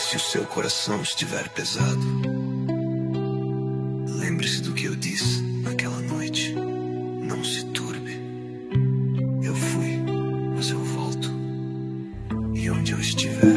Se o seu coração estiver pesado, lembre-se do que eu disse naquela noite. Não se turbe. Eu fui, mas eu volto. E onde eu estiver,